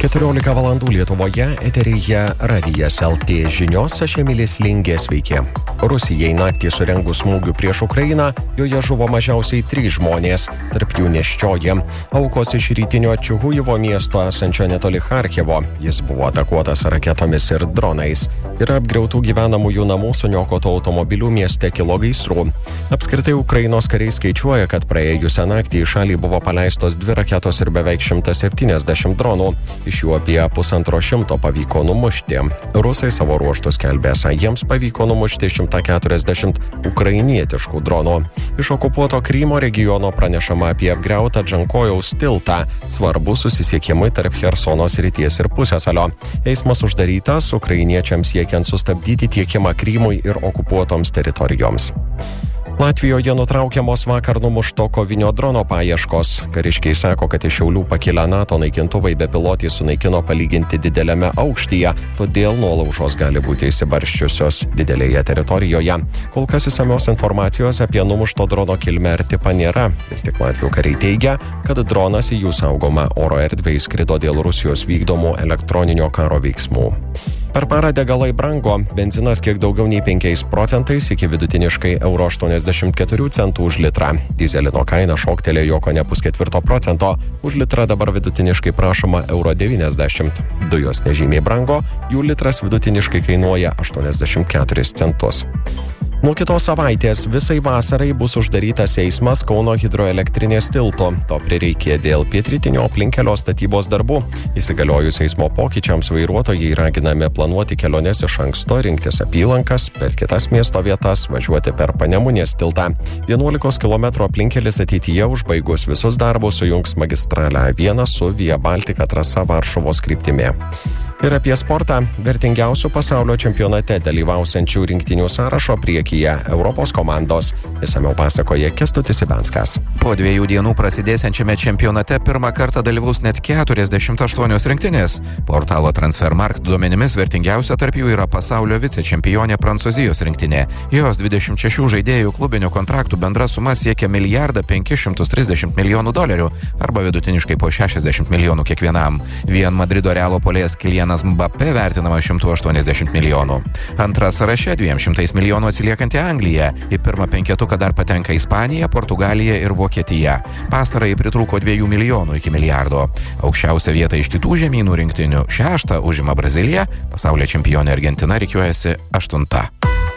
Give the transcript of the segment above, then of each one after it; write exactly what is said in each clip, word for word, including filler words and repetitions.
keturiolika valandų Lietuvoje, eteryje Radijas L T žinios, aš Emilis Lingė, sveiki. Rusijai naktį surengus smūgių prieš Ukrainą, joje žuvo mažiausiai trys žmonės, tarp jų nėščioji. Aukos iš rytinio Čiuhujivo miesto esančio netoli Charkivo. Jis buvo atakuotas raketomis ir dronais. Yra apgriautų gyvenamųjų namų, suniokotų automobilių, mieste kilo gaisrų. Apskritai Ukrainos kariai skaičiuoja, kad praėjusią naktį į šalį buvo paleistos dvi raketos ir beveik šimtas septyniasdešimt dronų. Iš jų apie pusantro šimto pavyko numušti. Rusai savo ruožtus skelbė, esą jiems pavyko numušti šimtą keturiasdešimt ukrainietiškų dronų. Iš okupuoto Krymo regiono pranešama apie apgriautą Džankojaus tiltą, svarbų susisiekimui tarp Chersono srities ir pusiasalio. Eismas uždarytas ukrainiečiams siekiant sustabdyti tiekimą Krymui ir okupuotoms teritorijoms. Latvijoje nutraukiamos vakar numušto kovinio drono paieškos. Kariškiai sako, kad iš Šiaulių pakilę NATO naikintuvai bepilotį sunaikino palyginti dideliame aukštyje, todėl nuolaužos gali būti įsibarsčiusios didelėje teritorijoje. Kol kas išsamios informacijos apie numušto drono kilmę ir tipą nėra. Vis tik Latvių kariai teigia, kad dronas į jų saugomą oro erdvę įskrido dėl Rusijos vykdomų elektroninio karo veiksmų. Per parą degalai brango, benzinas kiek daugiau nei penkiais procentais iki vidutiniškai euro aštuoniasdešimt keturių centų už litrą. Dyzelino kaina šoktelėjo kone pusketvirto procento, už litrą dabar vidutiniškai prašoma euro devyniasdešimt. Dujos nežymiai brango, jų litras vidutiniškai kainuoja aštuoniasdešimt keturis centus. Nuo kitos savaitės visai vasarai bus uždarytas eismas Kauno hidroelektrinės tilto. To prireikė dėl pietrytinio aplinkkelio statybos darbų. Įsigaliojus eismo pokyčiams vairuotojai raginami planuoti keliones iš anksto, rinktis apylankas, per kitas miesto vietas, važiuoti per Panemunės tiltą. vienuolikos kilometrų aplinkkelis ateityje užbaigus visus darbus sujungs magistralę A vieną su Via Baltica trasa Varšuvos kryptimi. Ir apie sportą. Vertingiausių pasaulio čempionate dalyvausiančių rinktinių sąrašo priekyje Europos komandos. Išsamiau pasakoja Kęstutis Ibenskas. Po dviejų dienų prasidėsiančiame čempionate pirmą kartą dalyvaus net keturiasdešimt aštuonios rinktinės. Portalo Transfermarkt duomenimis vertingiausia tarp jų yra pasaulio vicečempionė Prancūzijos rinktinė. Jos dvidešimt šešių žaidėjų klubinių kontraktų bendra suma siekia milijardą penkis šimtus trisdešimt milijonų dolerių arba vidutiniškai po šešiasdešimt milijonų kiekvienam. Vien Madrido Realo puolėjas Kylianas Mbappé vertinama šimtu aštuoniasdešimt milijonų. Antra sąraše dviem šimtais milijonų atsiliekanti Anglija. Į pirmą penketuką dar patenka Ispanija, Portugalija ir Vokietija. Pastarąjį pritrūko dviejų milijonų iki milijardo. Aukščiausią vietą iš kitų žemynų rinktinių šeštą užima Brazilija, pasaulio čempionė Argentina rikiuojasi aštunta.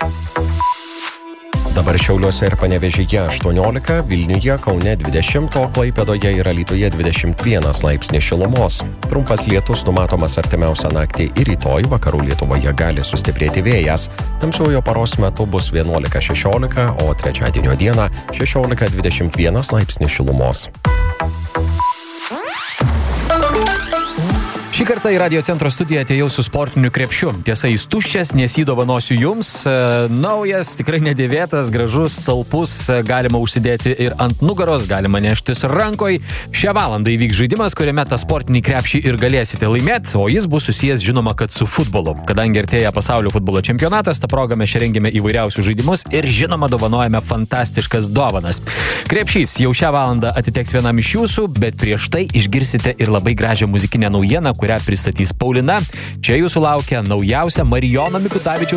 Dabar Šiauliuose ir Panevėžyje aštuoniolika, Vilniuje, Kaune dvidešimt, o Klaipėdoje ir Alytuje dvidešimt vienas laipsnis šilumos. Trumpas lietus numatomas artimiausią naktį ir rytoj vakarų Lietuvoje gali sustiprėti vėjas. Tamsiuoju paros metu bus vienuolika šešiolika, o trečiadienio dieną šešiolika dvidešimt vienas laipsnis šilumos. Šį kartą į Radio centro studiją atėjau su sportiniu krepšiu. Tiesa, jis tuščias, nes jį dovanosiu jums. E, naujas, tikrai nedėvėtas, gražus, talpus, e, galima užsidėti ir ant nugaros, galima neštis rankoj. Šią valandą įvyks žaidimas, kuriame tą sportinį krepšį ir galėsite laimėti, o jis bus susijęs, žinoma, kad su futbolu. Kadangi artėja pasaulio futbolo čempionatas, tą progą mes čia rengiame įvairiausius žaidimus ir, žinoma, dovanojame fantastiškas dovanas. Krepšys jau šią valandą atiteks vienam iš jūsų, bet prieš tai išgirsite ir labai gražią muzikinę naujieną, kurią pristatys Paulina. Čia jūsų laukia naujausia Marijono Mikutavičiaus